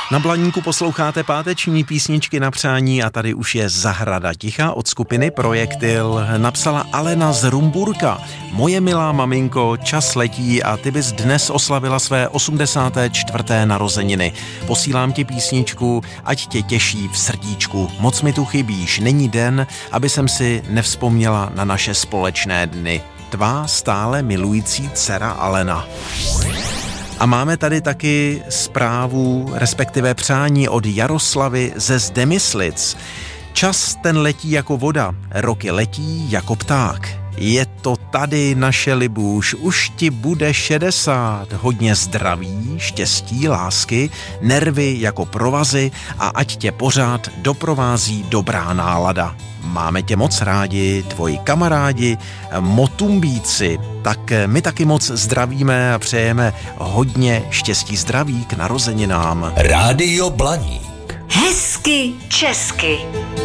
Na Blaníku posloucháte páteční písničky na přání a tady už je Zahrada ticha od skupiny Projektil. Napsala Alena z Rumburka. Moje milá maminko, čas letí a ty bys dnes oslavila své 84. narozeniny. Posílám ti písničku, ať tě těší v srdíčku. Moc mi tu chybíš, není den, aby jsem si nevzpomněla na naše společné dny. Tvá stále milující dcera Alena. A máme tady taky zprávu, respektive přání od Jaroslavy ze Zdemyslic. Čas ten letí jako voda, roky letí jako pták. Je to tady, naše Libuš, už ti bude 60. Hodně zdraví, štěstí, lásky, nervy jako provazy a ať tě pořád doprovází dobrá nálada. Máme tě moc rádi, tvoji kamarádi, motumbíci, tak my taky moc zdravíme a přejeme hodně štěstí, zdraví k narozeninám. Rádio Blaník. Hezky česky.